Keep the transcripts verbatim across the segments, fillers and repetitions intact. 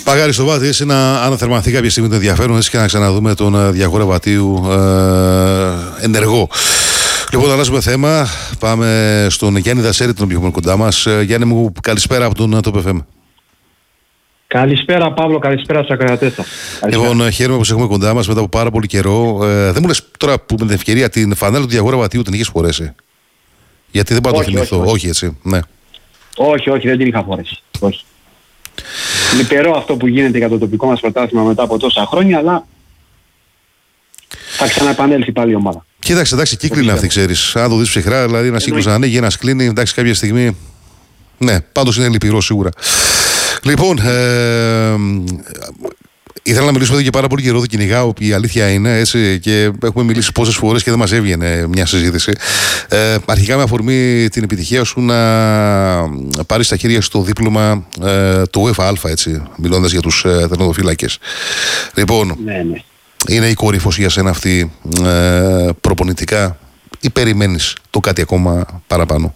Παγάρι στο βάτι, έτσι να αναθερμανθεί κάποια στιγμή το ενδιαφέρον, έτσι και να ξαναδούμε τον Διαγόρα Βατίου ε, ενεργό. Λοιπόν, αλλάζουμε θέμα. Πάμε στον Γιάννη Δασέρη, τον οποίο έχουμε κοντά μας. Γιάννη μου, καλησπέρα από τον Top εφ εμ. Καλησπέρα Παύλο, καλησπέρα στους ακροατές σας. Λοιπόν, χαίρομαι που έχουμε κοντά μας μετά από πάρα πολύ καιρό. Ε, δεν μου λες τώρα που με την ευκαιρία την φανέλα του Διαγόρα Βατίου την είχες φορέσει? Γιατί δεν πάω να το θυμηθώ. Όχι, όχι, έτσι. Ναι. Όχι, όχι, δεν την είχα φορέσει. Όχι. Λυπηρό αυτό που γίνεται για το τοπικό μας πρωτάθλημα μετά από τόσα χρόνια, αλλά θα ξαναεπανέλθει πάλι η ομάδα. Κοίταξε, εντάξει, κύκλοι είναι αυτοί, ξέρεις. Αν το δεις ψυχρά, δηλαδή ένα κύκλος ανοίγει, ένας κλείνει, εντάξει, κάποια στιγμή. Ναι, πάντως είναι λυπηρό σίγουρα. Λοιπόν, ε, ήθελα να μιλήσουμε εδώ και πάρα πολύ καιρό, το κυνηγάω, η αλήθεια είναι, έτσι, και έχουμε μιλήσει πόσες φορές και δεν μας έβγαινε μια συζήτηση. Ε, αρχικά με αφορμή την επιτυχία σου να πάρεις στα χέρια σου το δίπλωμα ε, του UEFA, έτσι, μιλώντας για τους ε, τερματοφύλακες. Λοιπόν, ναι, ναι. Είναι η κορύφωση για σένα αυτή ε, προπονητικά ή περιμένεις το κάτι ακόμα παραπάνω?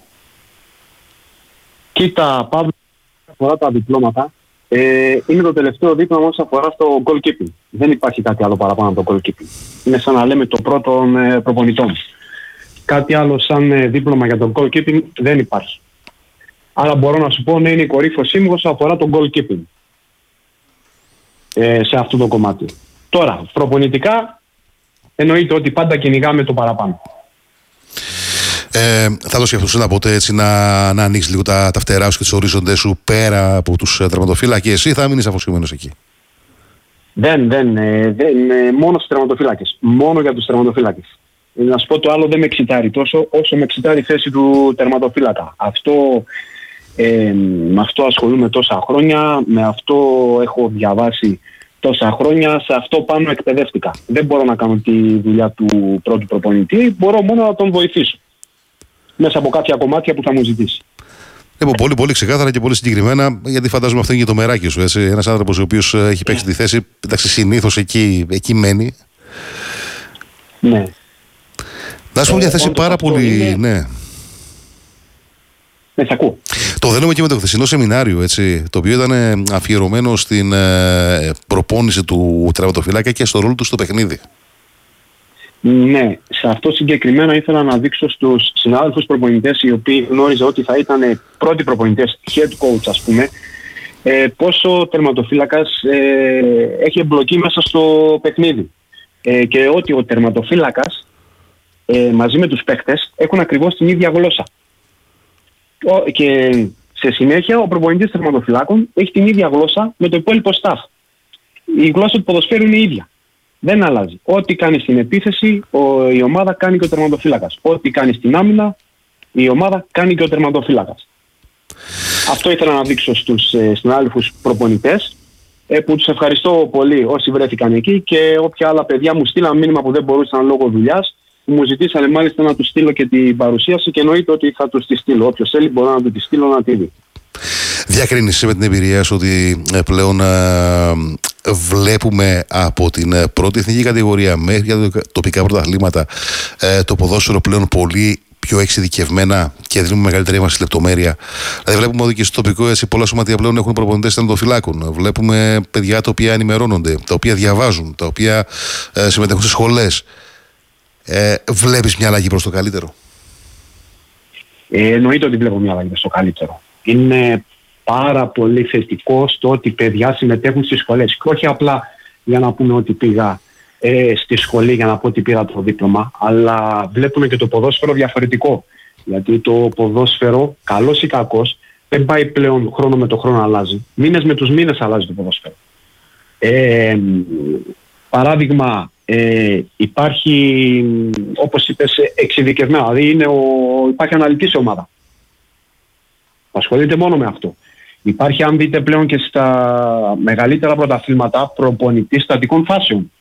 Κοίτα, Παύλο, αφορά τα διπλώματα, ε, είναι το τελευταίο δίπλωμα όσον αφορά στο goalkeeping. Δεν υπάρχει κάτι άλλο παραπάνω από το goalkeeping. Είναι σαν να λέμε το πρώτο ε, προπονητών. Κάτι άλλο σαν ε, δίπλωμα για το goalkeeping δεν υπάρχει. Άρα μπορώ να σου πω να είναι η κορύφωσή μου όσον αφορά το goalkeeping ε, σε αυτό το κομμάτι. Τώρα, προπονητικά εννοείται ότι πάντα κυνηγάμε το παραπάνω. Ε, θα το σκεφτούσαι ποτέ έτσι να, να ανοίξει λίγο τα, τα φτερά σου και τους ορίζοντες σου πέρα από τους τερματοφύλακες ή θα μείνεις αφοσιωμένος εκεί? Δεν, δεν, ε, δεν ε, μόνο στους τερματοφύλακες. Μόνο για τους τερματοφύλακες. Ε, να σου πω το άλλο δεν με εξητάρει τόσο όσο με εξητάρει η θέση του τερματοφύλακα. Αυτό, ε, με αυτό ασχολούμαι τόσα χρόνια, με αυτό έχω διαβάσει τόσα χρόνια, σε αυτό πάνω εκπαιδεύτηκα. Δεν μπορώ να κάνω τη δουλειά του πρώτου προπονητή, μπορώ μόνο να τον βοηθήσω μέσα από κάποια κομμάτια που θα μου ζητήσει. Λοιπόν, πολύ, πολύ ξεκάθαρα και πολύ συγκεκριμένα, γιατί φαντάζομαι αυτό είναι και το μεράκι σου. Έτσι. Ένας άνθρωπος ο οποίος έχει παίξει τη θέση, εντάξει, συνήθως εκεί, εκεί μένει. Ναι. Να σου πω μια θέση ε, πάρα πολύ. Είναι... Ναι. Ναι, σε ακούω. Το δένουμε και με το χθεσινό σεμινάριο, έτσι, το οποίο ήταν αφιερωμένο στην ε, προπόνηση του τερματοφυλάκα και στο ρόλο του στο παιχνίδι. Ναι, σε αυτό συγκεκριμένα ήθελα να δείξω στους συνάδελφους προπονητές, οι οποίοι γνώριζα ότι θα ήταν πρώτοι προπονητές, head coach ας πούμε, ε, πόσο ο τερματοφύλακας ε, έχει εμπλοκή μέσα στο παιχνίδι. Ε, και ότι ο τερματοφύλακας ε, μαζί με τους παίκτες έχουν ακριβώς την ίδια γλώσσα. Ο, και σε συνέχεια ο προπονητής τερματοφυλάκων έχει την ίδια γλώσσα με το υπόλοιπο staff. Η γλώσσα του ποδοσφαίρου είναι η ίδια. Δεν αλλάζει. Ό,τι κάνει στην επίθεση, ο, η ομάδα κάνει και ο τερματοφύλακας. Ό,τι κάνει στην άμυνα, η ομάδα κάνει και ο τερματοφύλακας. Αυτό ήθελα να δείξω στους ε, συνάδελφους προπονητές, ε, που τους ευχαριστώ πολύ όσοι βρέθηκαν εκεί και όποια άλλα παιδιά μου στείλαν μήνυμα που δεν μπορούσαν λόγω δουλειάς, που μου ζητήσανε μάλιστα να τους στείλω και την παρουσίαση και εννοείται ότι θα τους τη στείλω. Όποιος θέλει μπορεί να του τη στείλω να τη δει. Διακρίνεις με την εμπειρία σου ότι πλέον ε, βλέπουμε από την πρώτη εθνική κατηγορία μέχρι για τα τοπικά πρωταθλήματα ε, το ποδόσφαιρο πλέον πολύ πιο εξειδικευμένα και δίνουμε μεγαλύτερη έμφαση στη λεπτομέρεια. Δηλαδή, βλέπουμε ότι και στο τοπικό έτσι, πολλά σωματεία πλέον έχουν προπονητές τερματοφυλάκων. Βλέπουμε παιδιά τα οποία ενημερώνονται, τα οποία διαβάζουν, τα οποία ε, συμμετέχουν σε σχολές. Ε, βλέπεις μια αλλαγή προς το καλύτερο? Ε, εννοείται ότι βλέπω μια αλλαγή προς το καλύτερο. Είναι πάρα πολύ θετικό στο ότι παιδιά συμμετέχουν στις σχολές. Και όχι απλά για να πούμε ότι πήγα ε, στη σχολή για να πω ότι πήρα το δίπλωμα, αλλά βλέπουν και το ποδόσφαιρο διαφορετικό. Γιατί το ποδόσφαιρο, καλός ή κακός, δεν πάει πλέον χρόνο με το χρόνο, αλλάζει. Μήνες με τους μήνες αλλάζει το ποδόσφαιρο. Ε, παράδειγμα, ε, υπάρχει, όπως είπες, εξειδικευμένο. Δηλαδή είναι ο, υπάρχει αναλυτής ομάδα. Ασχολείται μόνο με αυτό. Υπάρχει, αν δείτε πλέον και στα μεγαλύτερα πρωταθλήματα, προπονητής στατικών φάσεων.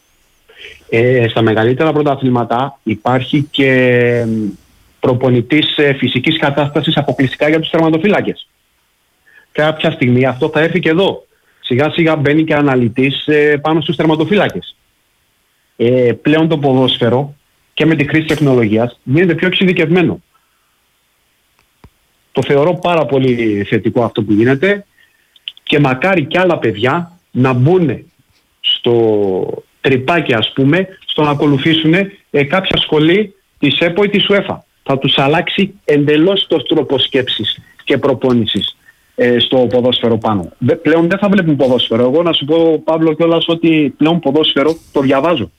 Ε, στα μεγαλύτερα πρωταθλήματα υπάρχει και προπονητής ε, φυσικής κατάστασης αποκλειστικά για τους τερματοφύλακες. Κάποια στιγμή αυτό θα έρθει και εδώ. Σιγά σιγά μπαίνει και αναλυτής ε, πάνω στους τερματοφύλακες. Ε, πλέον το ποδόσφαιρο και με τη χρήση τεχνολογίας γίνεται πιο εξειδικευμένο. Το θεωρώ πάρα πολύ θετικό αυτό που γίνεται και μακάρι και άλλα παιδιά να μπουν στο τρυπάκι, ας πούμε, στο να ακολουθήσουν ε, κάποια σχολή της ΕΠΟ ή της UEFA. Θα τους αλλάξει εντελώς το τρόπο σκέψης και προπόνησης ε, στο ποδόσφαιρο πάνω. Δε, πλέον δεν θα βλέπουν ποδόσφαιρο. Εγώ να σου πω, Παύλο, κιόλας ότι πλέον ποδόσφαιρο το διαβάζω.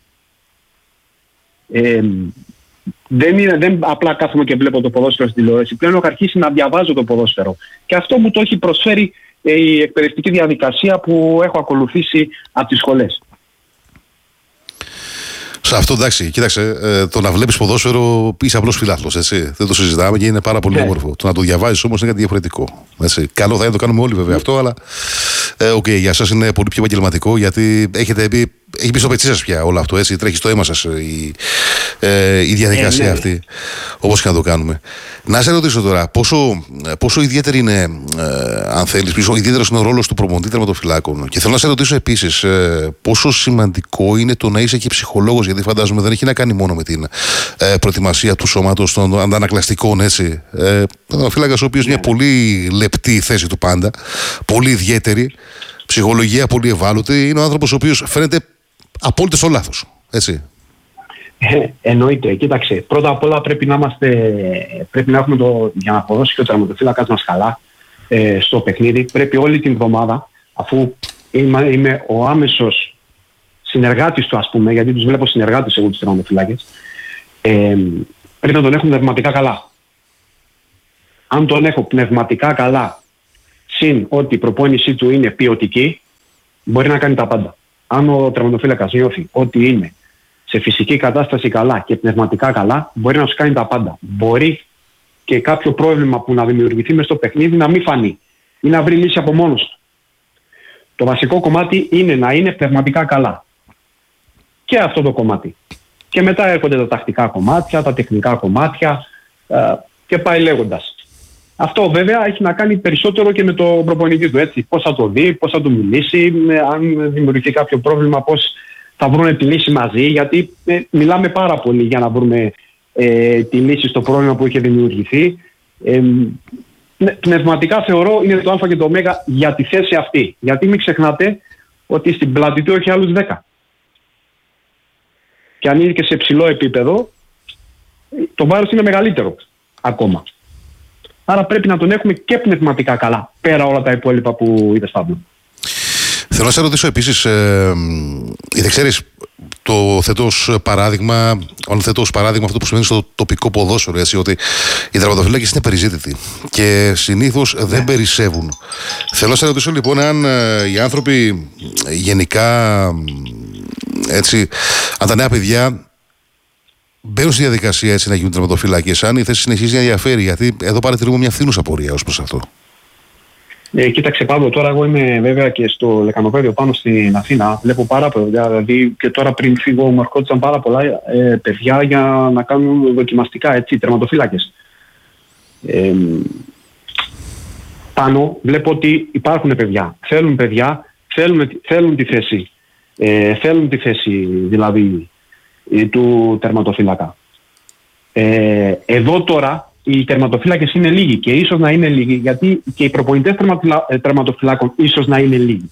Ε, δεν, είναι, δεν απλά κάθομαι και βλέπω το ποδόσφαιρο στην τηλεόραση. Πλέον έχω αρχίσει να διαβάζω το ποδόσφαιρο. Και αυτό μου το έχει προσφέρει ε, η εκπαιδευτική διαδικασία που έχω ακολουθήσει από τις σχολές. Σε αυτό εντάξει, κοίταξε, ε, το να βλέπεις ποδόσφαιρο είσαι απλός φιλάθλος, έτσι. Δεν το συζητάμε και είναι πάρα πολύ yeah. όμορφο. Το να το διαβάζεις όμως είναι κάτι διαφορετικό. Έτσι. Καλό θα είναι, το κάνουμε όλοι βέβαια yeah. αυτό, αλλά ε, okay, για εσάς είναι πολύ πιο επαγγελματικό, γιατί έχετε μπει, έχει μπει στο πετσί σας πια όλο αυτό, έτσι. Τρέχει στο αίμα σας η, ε, η διαδικασία yeah, yeah. αυτή, όπως και να το κάνουμε. Να σε ρωτήσω τώρα, πόσο, πόσο ιδιαίτερη είναι, ε, αν θέλεις, πόσο ιδιαίτερος είναι ο ρόλος του προπονητή τερματοφυλάκων. Και θέλω να σε ρωτήσω επίσης, ε, πόσο σημαντικό είναι το να είσαι και ψυχολόγος, γιατί φαντάζομαι δεν έχει να κάνει μόνο με την ε, προετοιμασία του σώματος των αντανακλαστικών, έτσι. Ε, τερματοφύλακας ο οποίος είναι yeah. μια πολύ λεπτή θέση του πάντα, πολύ ιδιαίτερη, ψυχολογία πολύ ευάλωτη, είναι ο άνθρωπος ο οποίος φαίνεται απόλυτα στο λάθος, έτσι. Ε, εννοείται. Κοίταξε, πρώτα απ' όλα πρέπει να, είμαστε, πρέπει να έχουμε το, για να αποδώσει και ο τερματοφύλακας μας καλά ε, στο παιχνίδι, πρέπει όλη την εβδομάδα, αφού είμαι, είμαι ο άμεσος συνεργάτης του, ας πούμε, γιατί τους βλέπω συνεργάτες εγώ τους τερματοφύλακες, ε, πρέπει να τον έχουμε πνευματικά καλά. Αν τον έχω πνευματικά καλά, συν ότι η προπόνησή του είναι ποιοτική, μπορεί να κάνει τα πάντα. Αν ο τερματοφύλακας νιώθει ότι είναι σε φυσική κατάσταση καλά και πνευματικά καλά, μπορεί να σου κάνει τα πάντα. Μπορεί και κάποιο πρόβλημα που να δημιουργηθεί μες στο παιχνίδι να μην φανεί ή να βρει λύση από μόνος του. Το βασικό κομμάτι είναι να είναι πνευματικά καλά. Και αυτό το κομμάτι. Και μετά έρχονται τα τακτικά κομμάτια, τα τεχνικά κομμάτια ε, και πάει λέγοντας. Αυτό βέβαια έχει να κάνει περισσότερο και με το προπονητή του, έτσι. Πώς θα το δει, πώς θα του μιλήσει, αν δημιουργηθεί κάποιο πρόβλημα, πώς θα βρουν τη λύση μαζί, γιατί ε, μιλάμε πάρα πολύ για να βρούμε ε, τη λύση στο πρόβλημα που είχε δημιουργηθεί. Ε, πνευματικά θεωρώ είναι το α και το ω για τη θέση αυτή. Γιατί μην ξεχνάτε ότι στην πλάτη του έχει άλλους δέκα. Και αν είναι και σε ψηλό επίπεδο, το βάρος είναι μεγαλύτερο ακόμα. Άρα πρέπει να τον έχουμε και πνευματικά καλά, πέρα όλα τα υπόλοιπα που είδες, Παύλο. Θέλω να σε ρωτήσω επίσης, ε, δεν ξέρεις, το θέτω ως παράδειγμα, αν θέτω ως παράδειγμα αυτό που σημαίνει στο τοπικό ποδόσφαιρο, έτσι, ότι οι τερματοφύλακες είναι περιζήτητοι και συνήθως yeah. δεν περισσεύουν. Θέλω να σε ρωτήσω λοιπόν αν ε, οι άνθρωποι γενικά, έτσι, αν τα νέα παιδιά μπαίνουν στη διαδικασία έτσι να γίνουν τερματοφύλακες, αν η θέση συνεχίζει να ενδιαφέρει, γιατί εδώ παρατηρούμε μια φθήνουσα πορεία ως προς αυτό. Ε, κοίταξε, Παύλο, τώρα εγώ είμαι βέβαια και στο λεκανοπέδιο πάνω στην Αθήνα. Βλέπω πάρα πολλά. Δηλαδή και τώρα πριν φύγω μου ερχόντουσαν πάρα πολλά ε, παιδιά για να κάνουν δοκιμαστικά, έτσι, τερματοφύλακες. Ε, πάνω βλέπω ότι υπάρχουν παιδιά. Θέλουν παιδιά, θέλουν, θέλουν τη θέση. Ε, θέλουν τη θέση δηλαδή του τερματοφύλακα. Ε, εδώ τώρα οι τερματοφύλακες είναι λίγοι και ίσως να είναι λίγοι, γιατί και οι προπονητές τερματοφυλάκων ίσως να είναι λίγοι.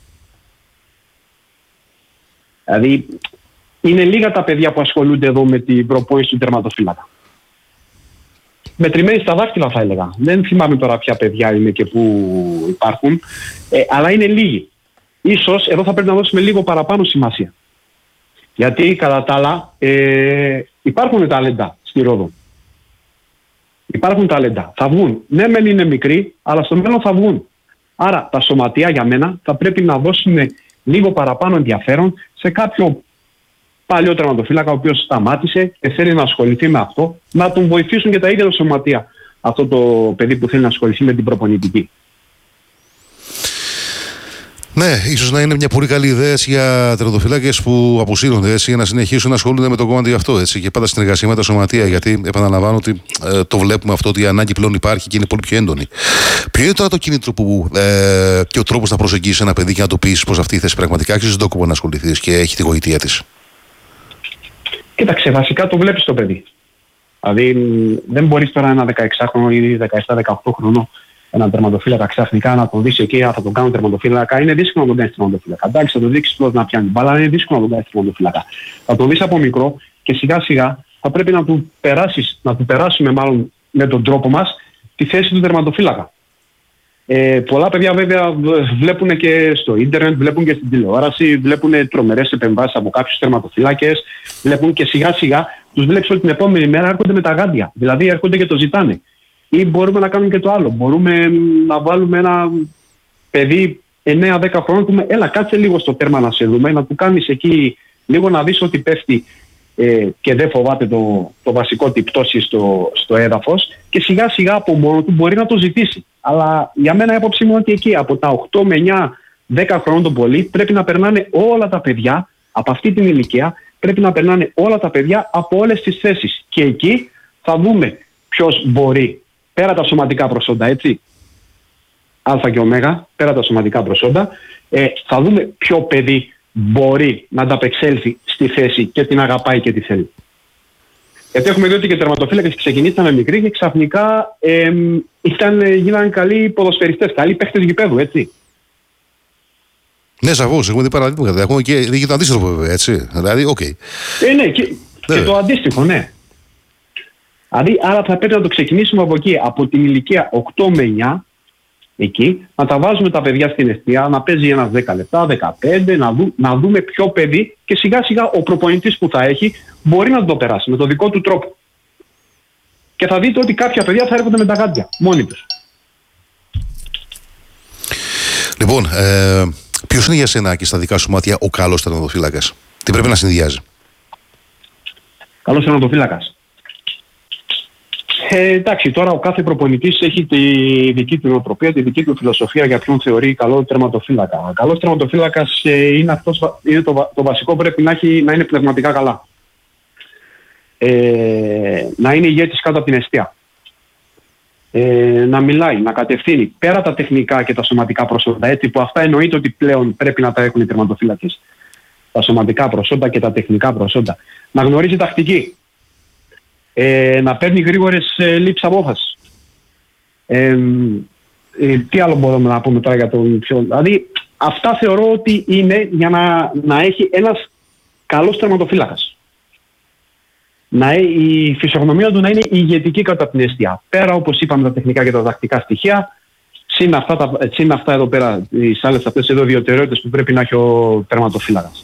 Δηλαδή είναι λίγα τα παιδιά που ασχολούνται εδώ με την προπόνηση του τερματοφύλακα. Μετρημένοι στα δάχτυλα θα έλεγα. Δεν θυμάμαι τώρα ποια παιδιά είναι και πού υπάρχουν, ε, αλλά είναι λίγοι. Ίσως εδώ θα πρέπει να δώσουμε λίγο παραπάνω σημασία. Γιατί κατά τα άλλα ε, υπάρχουν ταλέντα στη Ρόδο. Υπάρχουν ταλέντα. Θα βγουν. Ναι, μεν είναι μικροί, αλλά στο μέλλον θα βγουν. Άρα τα σωματεία για μένα θα πρέπει να δώσουν λίγο παραπάνω ενδιαφέρον σε κάποιο παλιό τερματοφύλακα ο οποίος σταμάτησε και θέλει να ασχοληθεί με αυτό, να τον βοηθήσουν και τα ίδια τα σωματεία αυτό το παιδί που θέλει να ασχοληθεί με την προπονητική. Ναι, ίσως να είναι μια πολύ καλή ιδέα για τερματοφυλάκες που αποσύρονται, έτσι, για να συνεχίσουν να ασχολούνται με το κομμάτι αυτό, έτσι, και πάντα στην εργασία με τα σωματεία. Γιατί επαναλαμβάνω ότι ε, το βλέπουμε αυτό, ότι η ανάγκη πλέον υπάρχει και είναι πολύ πιο έντονη. Ποιο είναι τώρα το κίνητρο που, ε, και ο τρόπος να προσεγγίσεις ένα παιδί και να το πεις πως αυτή η θέση πραγματικά αξίζει τον κόπο να ασχοληθείς και έχει τη γοητεία της? Κοίταξε, βασικά το βλέπεις το παιδί. Δηλαδή δεν μπορείς τώρα ένα δεκαεξάχρονο ή δεκαεπτά δεκαοκτώ χρονό έναν τερματοφύλακα ξαφνικά να τον δεις εκεί, θα τον κάνουν τερματοφύλακα. Είναι δύσκολο να τον κάνεις τερματοφύλακα. Εντάξει, θα τον δείξεις πρώτα να πιάνει μπάλα, αλλά είναι δύσκολο να τον κάνεις τερματοφύλακα. Θα τον δεις από μικρό και σιγά σιγά θα πρέπει να του περάσεις, να του περάσουμε μάλλον με τον τρόπο μας τη θέση του τερματοφύλακα. Ε, πολλά παιδιά βέβαια βλέπουν και στο ίντερνετ, βλέπουν και στην τηλεόραση, βλέπουν τρομερές επεμβάσεις από κάποιους τερματοφύλακες, βλέπουν και σιγά σιγά τους βλέπεις όλη την επόμενη μέρα έρχονται με τα γάντια. Δηλαδή έρχονται και το ζητάνε. Ή μπορούμε να κάνουμε και το άλλο. Μπορούμε να βάλουμε ένα παιδί εννέα δέκα χρόνων που έλα κάτσε λίγο στο τέρμα να σε δούμε, να του κάνεις εκεί λίγο να δεις ότι πέφτει ε, και δεν φοβάται το, το βασικό τη πτώση στο, στο έδαφος και σιγά σιγά από μόνο του μπορεί να το ζητήσει. Αλλά για μένα η άποψή μου είναι ότι εκεί από τα οκτώ με εννέα δέκα χρόνων το πολύ πρέπει να περνάνε όλα τα παιδιά από αυτή την ηλικία, πρέπει να περνάνε όλα τα παιδιά από όλες τις θέσεις. Και εκεί θα δούμε ποιος μπορεί, πέρα τα σωματικά προσόντα, έτσι, α και ω, πέρα τα σωματικά προσόντα, ε, θα δούμε ποιο παιδί μπορεί να ανταπεξέλθει στη θέση και την αγαπάει και τη θέλει. Γιατί έχουμε δει ότι και οι τερματοφύλακες ξεκινήσαν μικροί και ξαφνικά ε, ήταν, γίνανε καλοί ποδοσφαιριστές, καλοί παίχτες γηπέδου, έτσι. Ναι, σαφώς, έχουμε δει παραδείγματα. Έχουμε και δει το αντίστοιχο βέβαια, έτσι. Δηλαδή, οκ. Okay. Ε, ναι, και, και το αντίστοιχο, ναι. Δηλαδή, άρα θα πρέπει να το ξεκινήσουμε από εκεί, από την ηλικία οκτώ με εννέα, εκεί, να τα βάζουμε τα παιδιά στην εστία, να παίζει ένα δέκα λεπτά, δεκαπέντε, να, δου, να δούμε ποιο παιδί και σιγά σιγά ο προπονητής που θα έχει μπορεί να το περάσει με το δικό του τρόπο. Και θα δείτε ότι κάποια παιδιά θα έρχονται με τα γάντια, μόνοι τους. Λοιπόν, ε, ποιος είναι για σένα και στα δικά σου μάτια ο καλός τερματοφύλακας? Τι πρέπει να συνδυάζει? Καλός τερματοφύλακας. Ε, εντάξει, τώρα ο κάθε προπονητής έχει τη δική του νοοτροπία, τη δική του φιλοσοφία για ποιον θεωρεί καλό τερματοφύλακα. Καλός τερματοφύλακας ε, είναι, αυτός, είναι το, το βασικό, πρέπει να, έχει, να είναι πνευματικά καλά. Ε, να είναι ηγέτης κάτω από την εστία. Ε, να μιλάει, να κατευθύνει πέρα τα τεχνικά και τα σωματικά προσόντα, έτσι που αυτά εννοείται ότι πλέον πρέπει να τα έχουν οι τερματοφύλακες. Τα σωματικά προσόντα και τα τεχνικά προσόντα. Να γνωρίζει τακτική. Ε, να παίρνει γρήγορες ε, λήψεις απόφασης. Ε, ε, τι άλλο μπορούμε να πούμε τώρα για τον πιο... Δηλαδή αυτά θεωρώ ότι είναι για να, να έχει ένας καλός τερματοφύλακας. Να, η φυσιογνωμία του να είναι ηγετική κατά την αιστεία. Πέρα όπως είπαμε τα τεχνικά και τα τακτικά στοιχεία, συν αυτά, τα, συν αυτά εδώ πέρα, τις άλλες αυτές εδώ ιδιαιτερότητες που πρέπει να έχει ο τερματοφύλακας.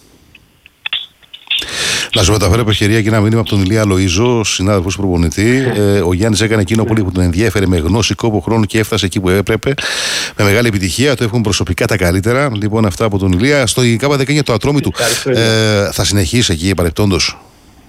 Να σου μεταφέρω από ευκαιρία και ένα μήνυμα από τον Ηλία Λοΐζο, συνάδελφος του προπονητή. Ε, ο Γιάννης έκανε εκείνο πολύ που τον ενδιέφερε με γνώση, κόπο, χρόνο και έφτασε εκεί που έπρεπε. Με μεγάλη επιτυχία. Το έχουν προσωπικά τα καλύτερα. Λοιπόν, αυτά από τον Ηλία. Στο ΚΑΠΑ δεκαεννιά το Ατρόμητου. Ε, θα συνεχίσει εκεί παρεπτόντως?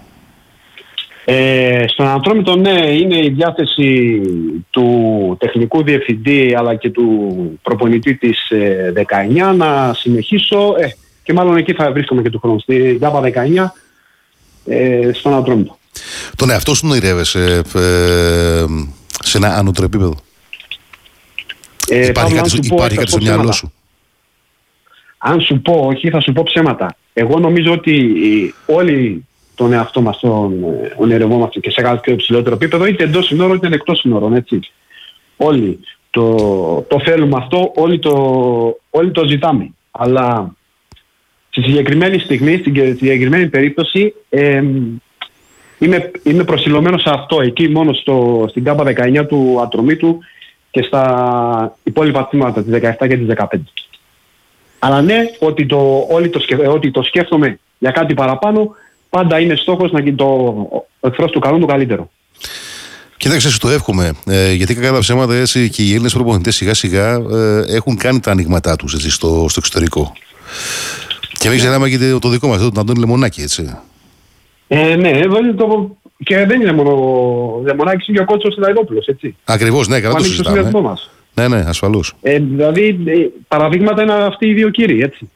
Ε, στον Ατρόμητο, ναι, είναι η διάθεση του τεχνικού διευθυντή αλλά και του προπονητή της ε, δεκαεννιά να συνεχίσω. Ε, και μάλλον εκεί θα βρίσκομαι και του χρόνου. Στην ΚΑΠΑ δεκαεννιά. Ε, στον Ατρόμητο. Τον εαυτό σου νοηρεύεσαι ε, σε ένα ανώτερο επίπεδο? Ε, υπάρχει Παύλο, κάτι, υπάρχει κάτι στο μυαλό σου? Αν σου πω όχι, θα σου πω ψέματα. Εγώ νομίζω ότι όλοι τον εαυτό μας τον ονειρευόμαστε και σε κάποιο υψηλότερο επίπεδο, είτε εντός συνόρων είτε εκτός συνόρων, έτσι. Όλοι το, το θέλουμε αυτό, όλοι το, όλοι το ζητάμε. Αλλά στη συγκεκριμένη στιγμή, στην συγκεκριμένη περίπτωση, ε, είμαι, είμαι προσιλωμένος σε αυτό, εκεί μόνο στο, στην ΚΑΠΑ δεκαεννιά του Ατρομήτου και στα υπόλοιπα τμήματα, τις δεκαεπτά και τις δεκαπέντε. Αλλά ναι, ότι το, όλοι το, σκεφ, ότι το σκέφτομαι για κάτι παραπάνω, πάντα είναι στόχος να γίνει το εχθρός του καλού το καλύτερο. Κοίταξε, σου το εύχομαι. Ε, γιατί κακά τα ψέματα έτσι και οι Έλληνες προπονητές σιγά σιγά ε, έχουν κάνει τα ανοίγματά τους έτσι, στο, στο εξωτερικό. Και μην ξεχνάμε και το δικό μας, τον Αντώνη Λεμονάκη, έτσι. Ε, ναι, το... και δεν είναι μόνο ο Λεμονάκης, είναι και ο Κότσος Σιλαϊδόπουλος, έτσι. Ακριβώς, ναι, καλά το συζητάμε. Ναι, ναι, ασφαλώς. Ε, δηλαδή, παραδείγματα είναι αυτοί οι δύο κύριοι, έτσι.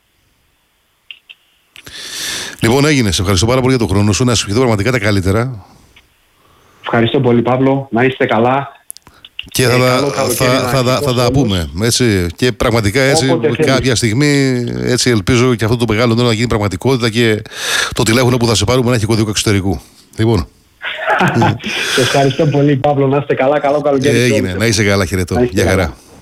Λοιπόν, έγινε. Σε ευχαριστώ πάρα πολύ για τον χρόνο σου. Να σου ευχηθώ πραγματικά τα καλύτερα. Ευχαριστώ πολύ, Παύλο. Να είστε καλά. Και θα, ε, θα, θα, θα, θα, θα τα πούμε. Έτσι. Και πραγματικά έτσι, κάποια θέλεις. στιγμή έτσι, ελπίζω και αυτό το μεγάλο νόημα να γίνει πραγματικότητα και το τηλέφωνο που θα σε πάρουμε να έχει κωδικό εξωτερικού. Λοιπόν. Σε ευχαριστώ πολύ, Παύλο. Να είστε καλά. Καλό καλοκαίρι. Έγινε. Να είσαι καλά. Χαιρετώ. Γεια χαρά.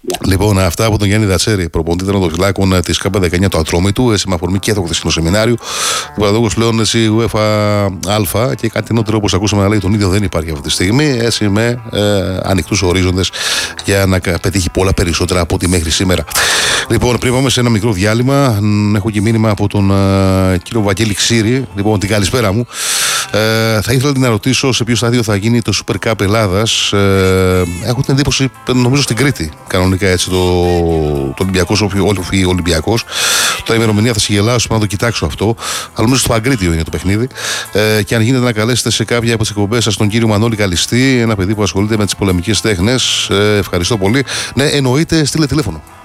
Λοιπόν, αυτά από τον Γιάννη Δατσέρη, προπονητή τερματοφυλάκων τη ΚΑΠΑ δεκαεννιά του Ατρόμητου, με αφορμή και το χθεσινό σεμινάριο. Ο Παναδόκο πλέον εσύ UEFA Α και κάτι νότερο, όπως ακούσαμε να λέει, τον ίδιο δεν υπάρχει αυτή τη στιγμή. Έτσι, με ε, ανοιχτούς ορίζοντες για να πετύχει πολλά περισσότερα από ό,τι μέχρι σήμερα. Λοιπόν, πριν πάμε σε ένα μικρό διάλειμμα, έχω και μήνυμα από τον ε, κύριο Βαγγέλη Ξύρη. Λοιπόν, την καλησπέρα μου. Ε, θα ήθελα να ρωτήσω σε ποιο στάδιο θα γίνει το Super Cup Ελλάδας. Ε, έχω την εντύπωση, νομίζω στην Κρήτη, κανονικά έτσι, το, το Ολυμπιακός, ο Ολυμπιακός. Το ημερομηνία θα συγγελάσω, να το κοιτάξω αυτό. Αλλά νομίζω στο Παγκρίτιο είναι το παιχνίδι. Ε, και αν γίνεται να καλέσετε σε κάποια από τις εκπομπές σας τον κύριο Μανώλη Καλιστή, ένα παιδί που ασχολείται με τις πολεμικές τέχνες. Ε, ευχαριστώ πολύ. Ναι, εννοείται, στείλε τηλέφωνο.